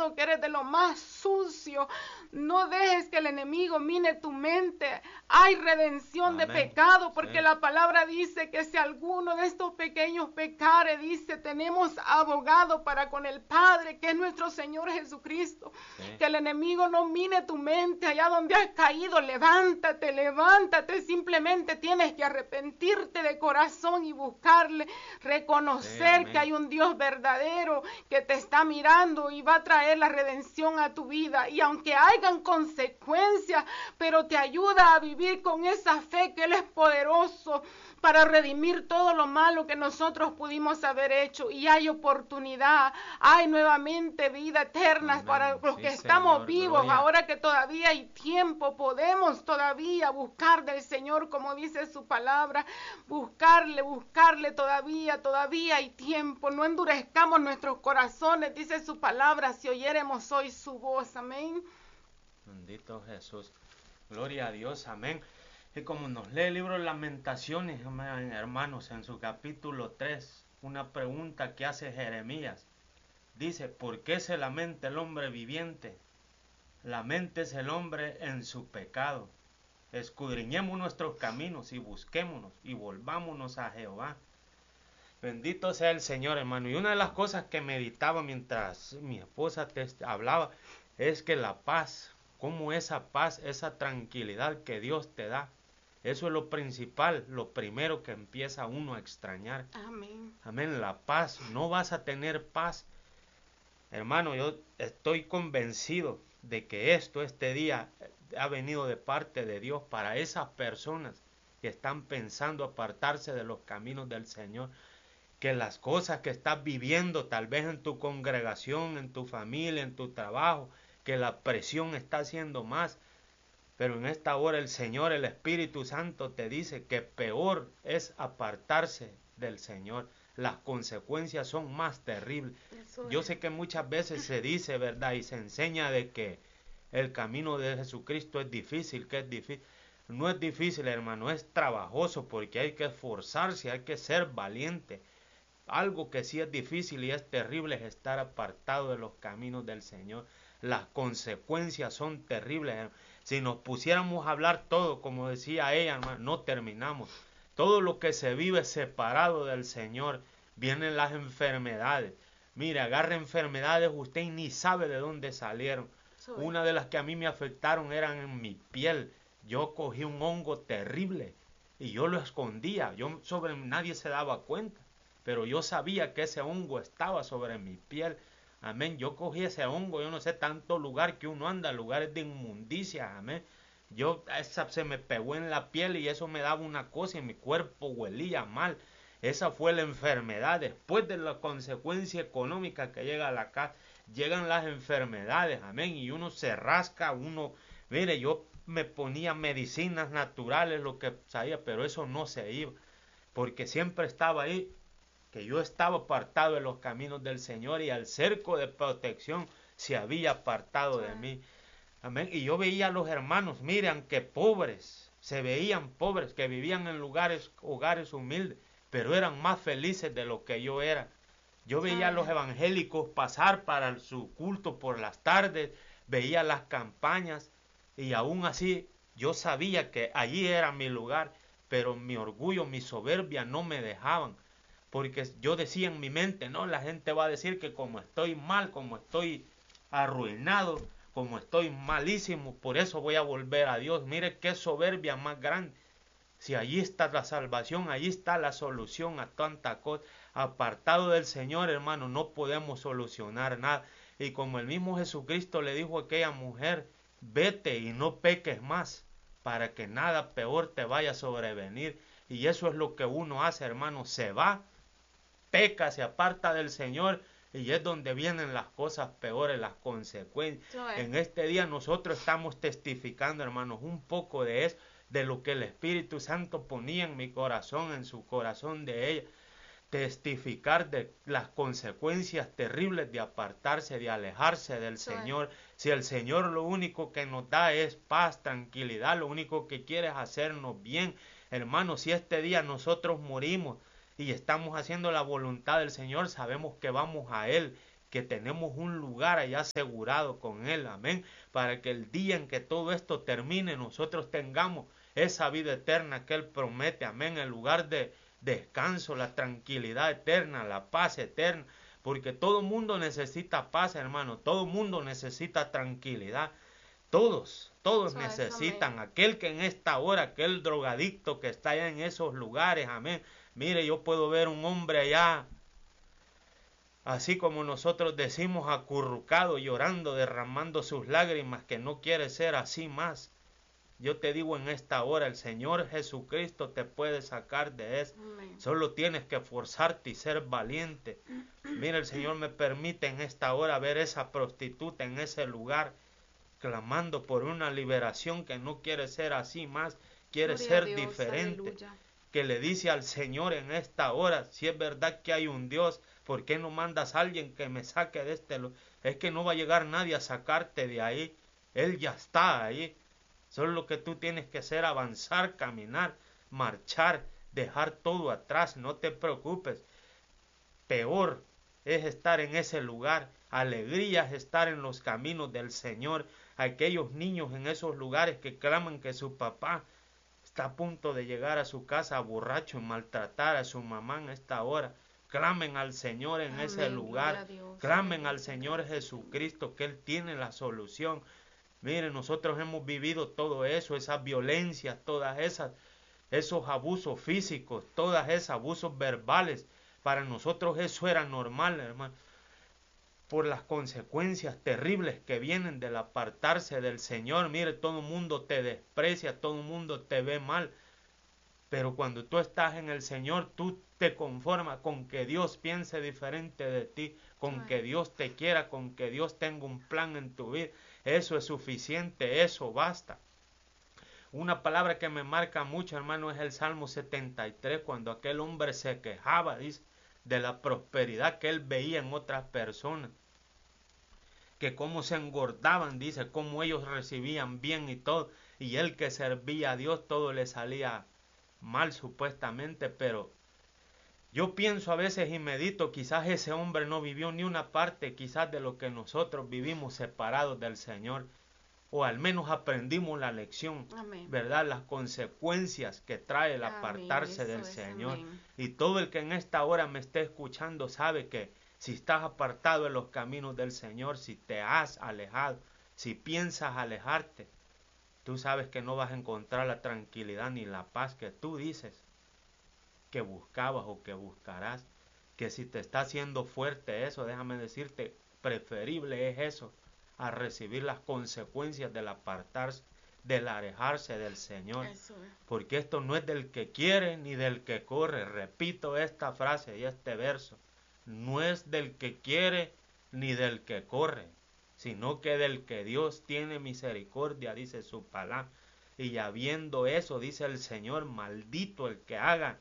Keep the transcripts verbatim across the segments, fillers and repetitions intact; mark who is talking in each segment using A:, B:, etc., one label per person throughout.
A: pecado, que eres de lo más sucio. No dejes que el enemigo mine tu mente. Hay redención
B: Amén.
A: de pecado, porque
B: Sí.
A: la palabra dice que si alguno de estos pequeños pecare, dice, tenemos abogado para con el Padre, que es nuestro Señor Jesucristo.
B: Sí.
A: Que el enemigo no mine tu mente allá donde has caído. Levántate, levántate. Simplemente tienes que arrepentirte de corazón y buscarle, reconocer
B: Sí,
A: que hay un Dios verdadero que te está mirando y va a traer la redención a tu vida. Y aunque hayan consecuencias, pero te ayuda a vivir con esa fe que Él es poderoso para redimir todo lo malo que nosotros pudimos haber hecho. Y hay oportunidad, hay nuevamente vida eterna.
B: Amén.
A: Para los
B: Sí,
A: que estamos
B: Señor,
A: vivos,
B: gloria.
A: ahora que todavía hay tiempo, podemos todavía buscar del Señor, como dice su palabra, buscarle, buscarle todavía, todavía hay tiempo. No endurezcamos nuestros corazones, dice su palabra, si oyéremos hoy su voz. Amén.
B: Bendito Jesús. Gloria a Dios. Amén. Y como nos lee el libro de Lamentaciones, amén, hermanos, en su capítulo tres, una pregunta que hace Jeremías. Dice, ¿por qué se lamenta el hombre viviente? Laméntese el hombre en su pecado. Escudriñemos nuestros caminos y busquémonos y volvámonos a Jehová. Bendito sea el Señor, hermano. Y una de las cosas que meditaba mientras mi esposa te hablaba es que la paz, como esa paz, esa tranquilidad que Dios te da, eso es lo principal, lo primero que empieza uno a extrañar.
A: Amén.
B: Amén, la paz. No vas a tener paz. Hermano, yo estoy convencido de que esto, este día, ha venido de parte de Dios para esas personas que están pensando apartarse de los caminos del Señor. Que las cosas que estás viviendo, tal vez en tu congregación, en tu familia, en tu trabajo, que la presión está haciendo más. Pero en esta hora el Señor, el Espíritu Santo te dice que peor es apartarse del Señor. Las consecuencias son más terribles.
A: Eso
B: Yo
A: es.
B: sé que muchas veces se dice, ¿verdad? Y se enseña de que el camino de Jesucristo es difícil, que es difícil. No es difícil, hermano, es trabajoso porque hay que esforzarse, hay que ser valiente. Algo que sí es difícil y es terrible es estar apartado de los caminos del Señor. Las consecuencias son terribles, hermano. Si nos pusiéramos a hablar todo, como decía ella, hermano, no terminamos. Todo lo que se vive separado del Señor, vienen las enfermedades. Mire, agarra enfermedades, usted ni sabe de dónde salieron.
A: Eso es.
B: Una de las que a mí me afectaron eran en mi piel. Yo cogí un hongo terrible y yo lo escondía. Yo sobre nadie se daba cuenta, pero yo sabía que ese hongo estaba sobre mi piel. Amén. Yo cogí ese hongo, yo no sé, tanto lugar que uno anda, lugares de inmundicia. Amén. Yo, esa se me pegó en la piel y eso me daba una cosa y mi cuerpo huelía mal. Esa fue la enfermedad. Después de la consecuencia económica que llega a la casa, llegan las enfermedades. Amén. Y uno se rasca, uno, mire, yo me ponía medicinas naturales, lo que sabía, pero eso no se iba. Porque siempre estaba ahí, que yo estaba apartado de los caminos del Señor y el cerco de protección se había apartado de mí. Amén. Y yo veía a los hermanos, miren, que pobres, se veían pobres, que vivían en lugares, hogares humildes, pero eran más felices de lo que yo era. Yo veía a los evangélicos pasar para su culto por las tardes, veía las campañas y aún así yo sabía que allí era mi lugar, pero mi orgullo, mi soberbia no me dejaban. Porque yo decía en mi mente, no, la gente va a decir que como estoy mal, como estoy arruinado, como estoy malísimo, por eso voy a volver a Dios. Mire qué soberbia más grande. Si allí está la salvación, allí está la solución a tanta cosa. Apartado del Señor, hermano, no podemos solucionar nada. Y como el mismo Jesucristo le dijo a aquella mujer, vete y no peques más, para que nada peor te vaya a sobrevenir. Y eso es lo que uno hace, hermano, se va, peca, se aparta del Señor, y es donde vienen las cosas peores, las consecuencias. En este día nosotros estamos testificando, hermanos, un poco de eso, de lo que el Espíritu Santo ponía en mi corazón, en su corazón de ella. Testificar de las consecuencias terribles de apartarse, de alejarse del Señor. Si el Señor lo único que nos da es paz, tranquilidad, lo único que quiere es hacernos bien. Hermanos, si este día nosotros morimos y estamos haciendo la voluntad del Señor, sabemos que vamos a Él, que tenemos un lugar allá asegurado con Él, amén, para que el día en que todo esto termine, nosotros tengamos esa vida eterna que Él promete, amén, el lugar de descanso, la tranquilidad eterna, la paz eterna, porque todo mundo necesita paz, hermano, todo mundo necesita tranquilidad, todos, todos
A: Eso es,
B: necesitan,
A: amén.
B: aquel que en esta hora, aquel drogadicto que está allá en esos lugares, amén, mire, yo puedo ver un hombre allá, así como nosotros decimos, acurrucado, llorando, derramando sus lágrimas, que no quiere ser así más. Yo te digo en esta hora, el Señor Jesucristo te puede sacar de eso.
A: Amén.
B: Solo tienes que esforzarte y ser valiente. Mira, el Señor me permite en esta hora ver esa prostituta en ese lugar, clamando por una liberación que no quiere ser así más, quiere
A: Gloria
B: ser
A: a Dios,
B: diferente.
A: aleluya.
B: Que le dice al Señor en esta hora, si es verdad que hay un Dios, ¿por qué no mandas a alguien que me saque de este lugar? Es que no va a llegar nadie a sacarte de ahí, Él ya está ahí. Solo lo que tú tienes que hacer, avanzar, caminar, marchar, dejar todo atrás, no te preocupes. Peor es estar en ese lugar, alegría es estar en los caminos del Señor. Aquellos niños en esos lugares que claman que su papá está a punto de llegar a su casa borracho y maltratar a su mamá en esta hora. Clamen al Señor en
A: Amén,
B: ese lugar.
A: Dios,
B: Clamen
A: aleluya,
B: al Señor
A: gracias,
B: Jesucristo, Señor, que Él tiene la solución. Miren, nosotros hemos vivido todo eso, esas violencias, todas esas, esos abusos físicos, todas esos abusos verbales. Para nosotros eso era normal, hermano. Por las consecuencias terribles que vienen del apartarse del Señor. Mire, todo el mundo te desprecia, todo el mundo te ve mal. Pero cuando tú estás en el Señor, tú te conformas con que Dios piense diferente de ti, con
A: Ay.
B: que Dios te quiera, con que Dios tenga un plan en tu vida. Eso es suficiente, eso basta. Una palabra que me marca mucho, hermano, es el Salmo setenta y tres, cuando aquel hombre se quejaba, dice, de la prosperidad que él veía en otras personas, que cómo se engordaban, dice, cómo ellos recibían bien y todo, y él que servía a Dios todo le salía mal supuestamente, pero yo pienso a veces y medito, quizás ese hombre no vivió ni una parte quizás de lo que nosotros vivimos separados del Señor, o al menos aprendimos la lección,
A: Amén.
B: ¿verdad? Las consecuencias que trae el apartarse
A: Amén,
B: del
A: eso es,
B: Señor.
A: amén.
B: Y todo el que en esta hora me esté escuchando sabe que si estás apartado de los caminos del Señor, si te has alejado, si piensas alejarte, tú sabes que no vas a encontrar la tranquilidad ni la paz que tú dices que buscabas o que buscarás. Que si te está haciendo fuerte eso, déjame decirte, preferible es eso a recibir las consecuencias del apartarse, del alejarse del Señor.
A: Eso es.
B: Porque esto no es del que quiere ni del que corre. Repito esta frase y este verso. No es del que quiere ni del que corre, sino que del que Dios tiene misericordia, dice su palabra. Y habiendo eso, dice el Señor, maldito el que haga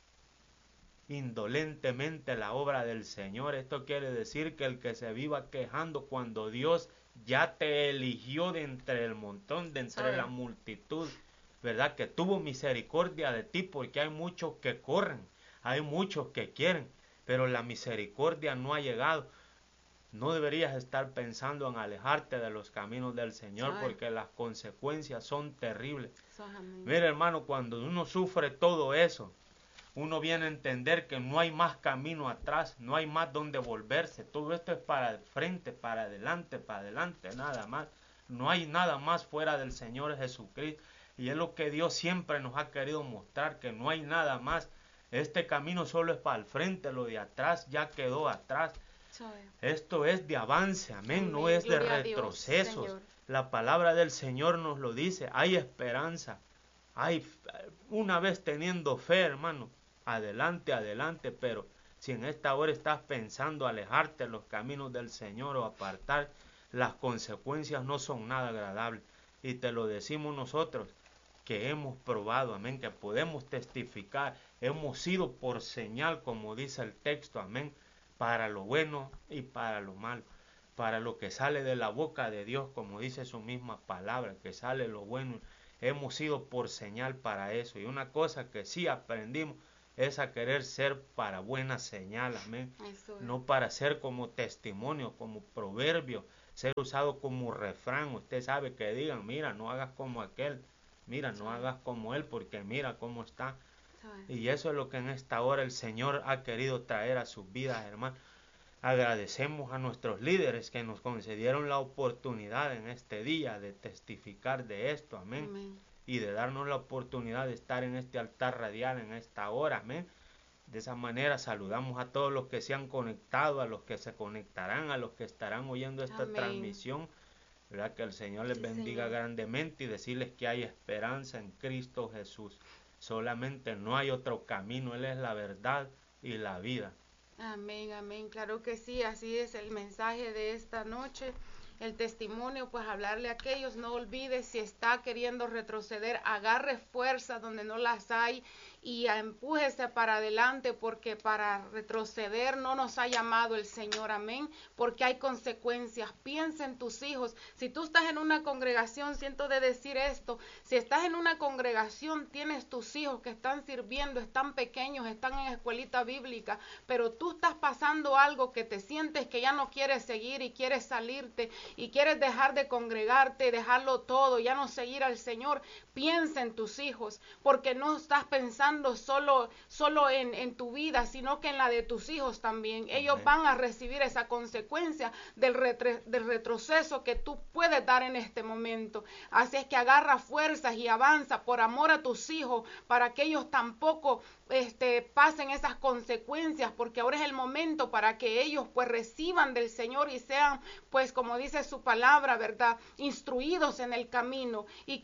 B: indolentemente la obra del Señor. Esto quiere decir que el que se viva quejando cuando Dios ya te eligió de entre el montón, de entre
A: Sí.
B: la multitud, ¿verdad? Que tuvo misericordia de ti, porque hay muchos que corren, hay muchos que quieren, pero la misericordia no ha llegado. No deberías estar pensando en alejarte de los caminos del Señor,
A: Sí.
B: porque las consecuencias son terribles.
A: Eso es, amén.
B: Mira, hermano, cuando uno sufre todo eso, uno viene a entender que no hay más camino atrás, no hay más donde volverse. Todo esto es para el frente, para adelante, para adelante, nada más. No hay nada más fuera del Señor Jesucristo. Y es lo que Dios siempre nos ha querido mostrar, que no hay nada más. Este camino solo es para el frente, lo de atrás ya quedó atrás.
A: Eso es.
B: Esto es de avance, amén,
A: Amén.
B: no es de
A: Gloria a Dios,
B: retrocesos.
A: Señor.
B: La palabra del Señor nos lo dice, hay esperanza. Hay, una vez teniendo fe, hermano, adelante, adelante, pero si en esta hora estás pensando alejarte de los caminos del Señor o apartar, las consecuencias no son nada agradables. Y te lo decimos nosotros, que hemos probado, amén, que podemos testificar, hemos sido por señal, como dice el texto, amén, para lo bueno y para lo malo, para lo que sale de la boca de Dios, como dice su misma palabra, que sale lo bueno. Hemos sido por señal para eso. Y una cosa que sí aprendimos, es a querer ser para buena señal, amén.
A: Eso es.
B: No para ser como testimonio, como proverbio, ser usado como refrán. Usted sabe que digan, mira, no hagas como aquel, mira, no
A: Sí.
B: hagas como él, porque mira cómo está.
A: Sí.
B: Y eso es lo que en esta hora el Señor ha querido traer a sus vidas, hermanos. Agradecemos a nuestros líderes que nos concedieron la oportunidad en este día de testificar de esto, amén.
A: Amén.
B: Y de darnos la oportunidad de estar en este altar radial en esta hora, amén. De esa manera saludamos a todos los que se han conectado, a los que se conectarán, a los que estarán oyendo esta
A: Amén.
B: transmisión, ¿verdad? Que el Señor les
A: Sí,
B: bendiga
A: Señor.
B: grandemente y decirles que hay esperanza en Cristo Jesús. Solamente no hay otro camino, Él es la verdad y la vida.
A: Amén, amén. Claro que sí, así es el mensaje de esta noche. El testimonio, pues hablarle a aquellos, no olvides, si está queriendo retroceder, agarre fuerza donde no las hay y empújese para adelante, porque para retroceder no nos ha llamado el Señor, amén, porque hay consecuencias. Piensa en tus hijos. Si tú estás en una congregación, siento de decir esto, si estás en una congregación, tienes tus hijos que están sirviendo, están pequeños, están en escuelita bíblica, pero tú estás pasando algo que te sientes que ya no quieres seguir y quieres salirte y quieres dejar de congregarte, dejarlo todo, ya no seguir al Señor, piensa en tus hijos, porque no estás pensando solo, solo en, en tu vida, sino que en la de tus hijos también. Ellos
B: Amén.
A: van a recibir esa consecuencia del, retre, del retroceso que tú puedes dar en este momento. Así es que agarra fuerzas y avanza por amor a tus hijos, para que ellos tampoco este, pasen esas consecuencias, porque ahora es el momento para que ellos pues reciban del Señor y sean, pues como dice su palabra, ¿verdad?, instruidos en el camino, y que